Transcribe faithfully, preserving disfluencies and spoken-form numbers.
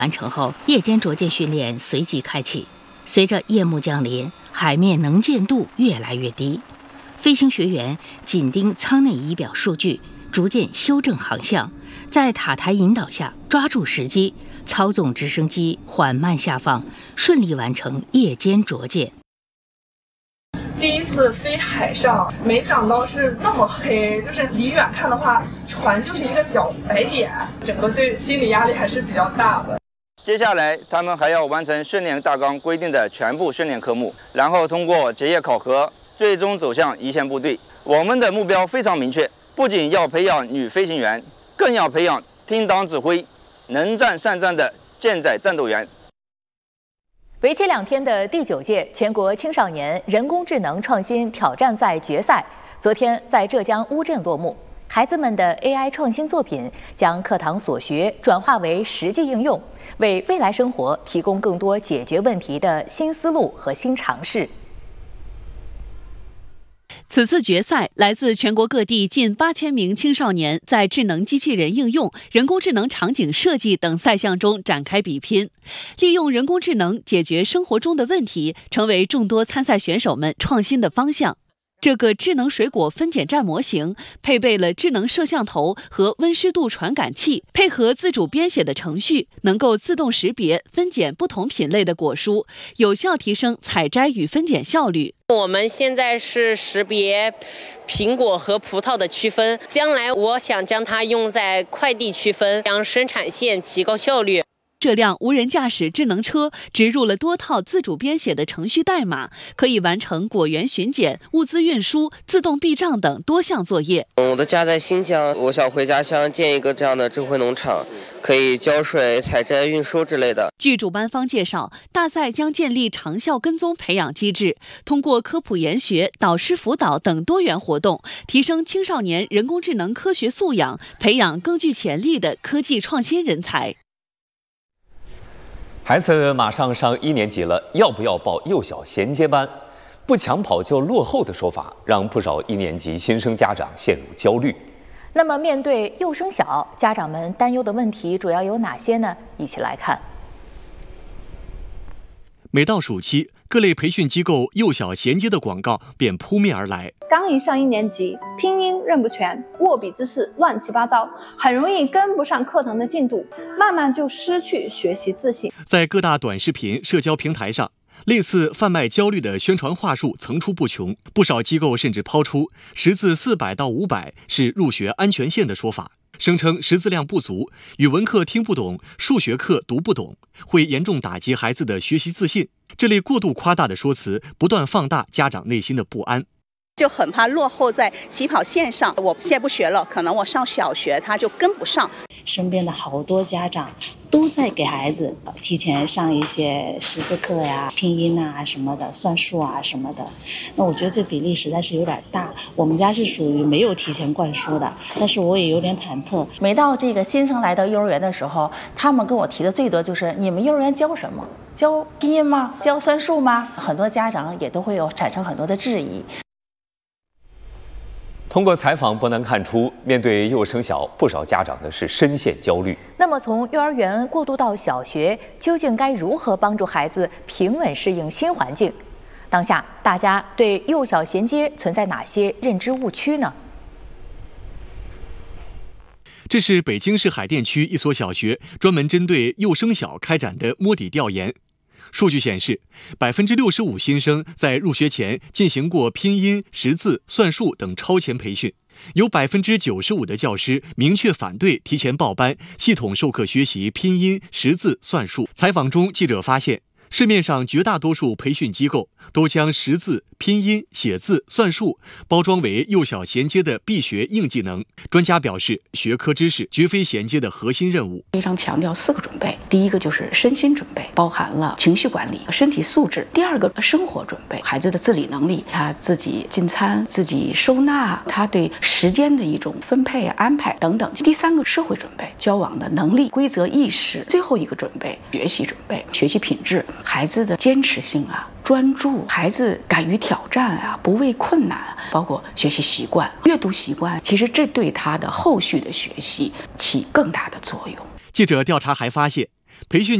完成后，夜间着舰训练随即开启。随着夜幕降临，海面能见度越来越低，飞行学员紧盯舱内仪表数据，逐渐修正航向，在塔台引导下抓住时机，操纵直升机缓慢下放，顺利完成夜间着舰。 第一次飞海上，没想到是这么黑，就是离远看的话，船就是一个小白点，整个对心理压力还是比较大的。 接下来，他们还要完成训练大纲规定的全部训练科目，然后通过结业考核，最终走向一线部队。我们的目标非常明确，不仅要培养女飞行员，更要培养听党指挥、能战善战的舰载战斗员。 为期两天的第九届全国青少年人工智能创新挑战赛决赛，昨天在浙江乌镇落幕。孩子们的 A I 创新作品将课堂所学转化为实际应用，为未来生活提供更多解决问题的新思路和新尝试。 此次决赛来自全国各地近八千名青少年，在智能机器人应用、人工智能场景设计等赛项中展开比拼，利用人工智能解决生活中的问题，成为众多参赛选手们创新的方向。这个智能水果分拣站模型配备了智能摄像头和温湿度传感器，配合自主编写的程序，能够自动识别分拣不同品类的果蔬，有效提升采摘与分拣效率。 我们现在是识别苹果和葡萄的区分，将来我想将它用在快递区分，让生产线提高效率。 这辆无人驾驶智能车植入了多套自主编写的程序代码，可以完成果园巡检、物资运输、自动避障等多项作业。 我的家在新疆，我想回家乡建一个这样的智慧农场，可以浇水、采摘、运输之类的。 据主办方介绍，大赛将建立长效跟踪培养机制，通过科普研学、导师辅导等多元活动，提升青少年人工智能科学素养，培养更具潜力的科技创新人才。 孩子马上上一年级了，要不要报幼小衔接班？不抢跑就落后的说法，让不少一年级新生家长陷入焦虑。 那么，面对幼升小，家长们担忧的问题主要有哪些呢？一起来看。 每到暑期，各类培训机构幼小衔接的广告便扑面而来。 刚一上一年级，拼音认不全，握笔姿势乱七八糟，很容易跟不上课堂的进度，慢慢就失去学习自信。 在各大短视频社交平台上，类似贩卖焦虑的宣传话术层出不穷，不少机构甚至抛出识字四百到五百是入学安全线的说法，声称识字量不足，语文课听不懂，数学课读不懂，会严重打击孩子的学习自信。这类过度夸大的说辞，不断放大家长内心的不安。 就很怕落后在起跑线上，我现在不学了，可能我上小学他就跟不上。 身边的好多家长都在给孩子提前上一些识字课呀、拼音啊什么的、算术啊什么的。那我觉得这比例实在是有点大。我们家是属于没有提前灌输的，但是我也有点忐忑。 每到这个新生来到幼儿园的时候，他们跟我提的最多就是你们幼儿园教什么？教拼音吗？教算术吗？很多家长也都会有产生很多的质疑。 通过采访不难看出，面对幼升小，不少家长呢是深陷焦虑。 那么从幼儿园过渡到小学，究竟该如何帮助孩子平稳适应新环境？当下大家对幼小衔接存在哪些认知误区呢？ 这是北京市海淀区一所小学专门针对幼升小开展的摸底调研。数据显示，百分之六十五新生在入学前进行过拼音、识字、算术等超前培训，有百分之九十五的教师明确反对提前报班，系统授课学习拼音、识字、算术。采访中，记者发现，市面上绝大多数培训机构都将识字、拼音、写字、算术包装为幼小衔接的必学硬技能。专家表示，学科知识绝非衔接的核心任务。 非常强调四个准备，第一个就是身心准备，包含了情绪管理、身体素质；第二个生活准备，孩子的自理能力，他自己进餐、自己收纳，他对时间的一种分配、安排等等；第三个社会准备，交往的能力、规则意识；最后一个准备，学习准备，学习品质，孩子的坚持性啊。专注，孩子敢于挑战啊，不畏困难，包括学习习惯、阅读习惯，其实这对他的后续的学习起更大的作用。 记者调查还发现， 培训